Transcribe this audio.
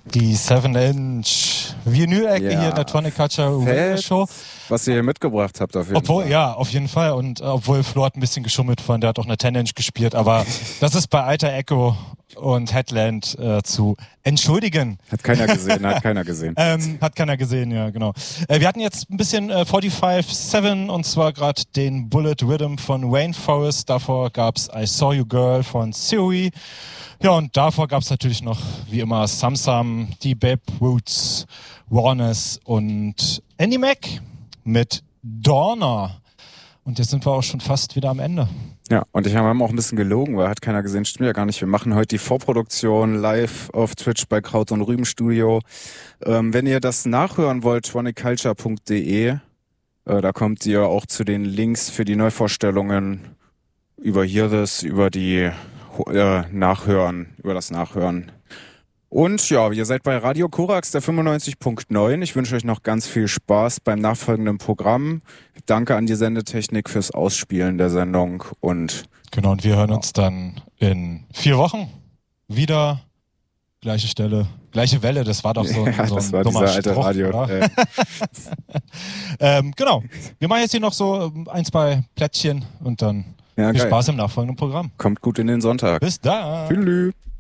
Die 7-Inch Vinyl-Ecke hier in der Tonic Culture Radio Show. Was ihr hier mitgebracht habt auf jeden Fall. Ja, auf jeden Fall. Und obwohl Flo hat ein bisschen geschummelt von, der hat auch eine 10-Inch gespielt, aber das ist bei Alter Echo und Headland zu entschuldigen. Hat keiner gesehen. Hat keiner gesehen, ja, genau. Wir hatten jetzt ein bisschen 45-7 und zwar gerade den Bullet Rhythm von Wayne Forrest. Davor gab's I Saw You Girl von Theory. Ja, und davor gab's natürlich noch, wie immer, Sam, die Babe Roots, Warners und Andy Mac mit Dorner. Und jetzt sind wir auch schon fast wieder am Ende. Ja, und wir haben auch ein bisschen gelogen, weil hat keiner gesehen, stimmt ja gar nicht. Wir machen heute die Vorproduktion live auf Twitch bei Kraut und Rüben Studio. Wenn ihr das nachhören wollt, tronicculture.de, da kommt ihr auch zu den Links für die Neuvorstellungen über Hearthis, über die über das Nachhören. Und ja, ihr seid bei Radio Korax, der 95.9. Ich wünsche euch noch ganz viel Spaß beim nachfolgenden Programm. Danke an die Sendetechnik fürs Ausspielen der Sendung. Und wir hören uns dann in 4 Wochen wieder. Gleiche Stelle, gleiche Welle. Das war doch so ein, das war dummer dieser alte Spruch, Radio. Wir machen jetzt hier noch so 1-2 Plättchen und dann viel Spaß im nachfolgenden Programm. Kommt gut in den Sonntag. Bis dann. Tschüss.